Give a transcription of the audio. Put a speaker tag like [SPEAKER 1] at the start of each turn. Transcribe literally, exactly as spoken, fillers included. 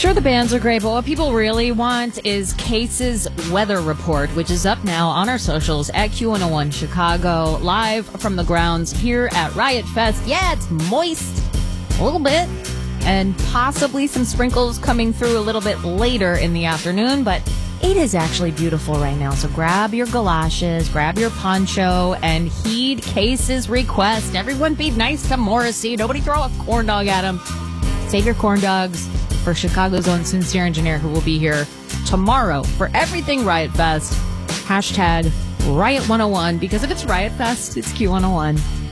[SPEAKER 1] Sure, the bands are great, but what people really want is Case's weather report, which is up now on our socials at Q one oh one Chicago, live from the grounds here at Riot Fest. Yeah, it's moist a little bit, and possibly some sprinkles coming through a little bit later in the afternoon, but it is actually beautiful right now. So grab your galoshes, grab your poncho, and heed Case's request. Everyone be nice to Morrissey. Nobody throw a corn dog at him. Save your corn dogs for Chicago's own Sincere Engineer, who will be here tomorrow for everything Riot Fest. Hashtag Riot one oh one, because if it's Riot Fest, it's Q one oh one.